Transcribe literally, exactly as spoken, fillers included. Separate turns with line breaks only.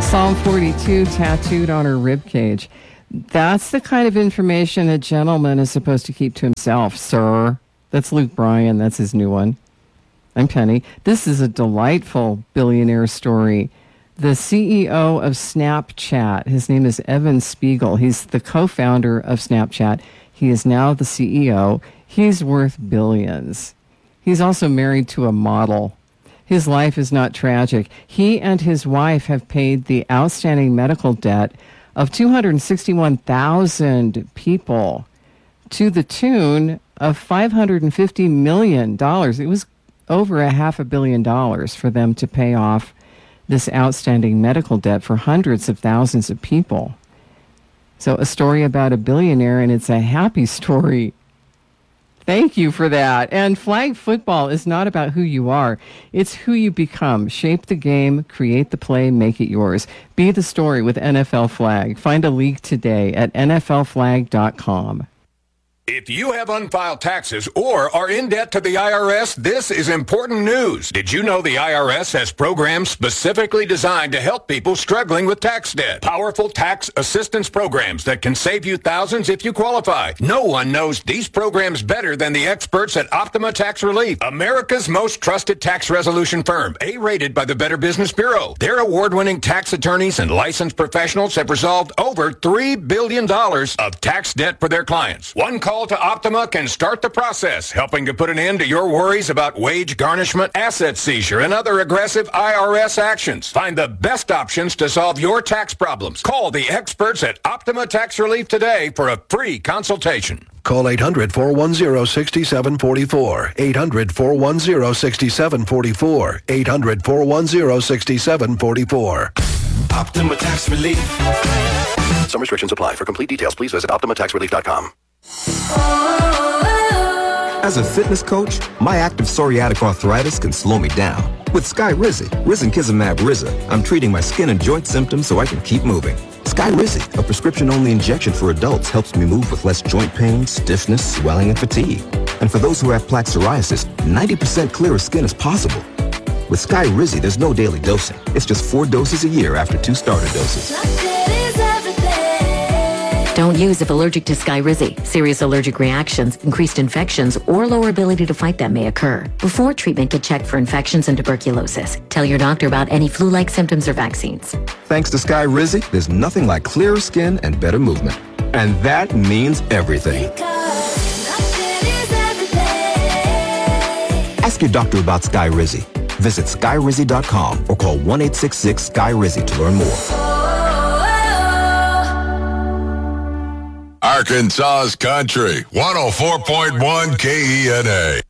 Psalm forty-two tattooed on her ribcage. That's the kind of information a gentleman is supposed to keep to himself, sir. That's Luke Bryan. That's his new one. I'm Penny. This is a delightful billionaire story. The C E O of Snapchat, his name is Evan Spiegel. He's the co-founder of Snapchat. He is now the C E O. He's worth billions. He's also married to a model. His life is not tragic. He and his wife have paid the outstanding medical debt of two hundred sixty-one thousand people to the tune of five hundred fifty million dollars. It was over a half a billion dollars for them to pay off this outstanding medical debt for hundreds of thousands of people. So a story about a billionaire, and it's a happy story. Thank you for that. And flag football is not about who you are. It's who you become. Shape the game, create the play, make it yours. Be the story with N F L Flag. Find a league today at N F L flag dot com.
If you have unfiled taxes or are in debt to the I R S, this is important news. Did you know the I R S has programs specifically designed to help people struggling with tax debt? Powerful tax assistance programs that can save you thousands if you qualify. No one knows these programs better than the experts at Optima Tax Relief, America's most trusted tax resolution firm, A-rated by the Better Business Bureau. Their award-winning tax attorneys and licensed professionals have resolved over three billion dollars of tax debt for their clients. One call to Optima can start the process, helping to put an end to your worries about wage garnishment, asset seizure, and other aggressive I R S actions. Find the best options to solve your tax problems. Call the experts at Optima Tax Relief today for a free consultation.
Call eight hundred, four one zero, six seven four four. eight hundred, four one zero, six seven four four. eight hundred, four one zero, six seven four four.
Optima Tax Relief.
Some restrictions apply. For complete details, please visit Optima Tax Relief dot com.
As a fitness coach, my active psoriatic arthritis can slow me down. With Skyrizi, Risankizumab Riza, I'm treating my skin and joint symptoms so I can keep moving. Skyrizi, a prescription-only injection for adults, helps me move with less joint pain, stiffness, swelling, and fatigue. And for those who have plaque psoriasis, ninety percent clearer skin is possible. With Skyrizi, there's no daily dosing. It's just four doses a year after two starter doses.
Don't use if allergic to Skyrizi. Serious allergic reactions, increased infections, or lower ability to fight them may occur. Before treatment, get checked for infections and tuberculosis. Tell your doctor about any flu-like symptoms or vaccines.
Thanks to Skyrizi, there's nothing like clearer skin and better movement. And that means everything. Ask your doctor about Skyrizi. Visit Skyrizi dot com or call one eight six six, S K Y Rizi to learn more.
Arkansas's Country, one oh four point one K E N A.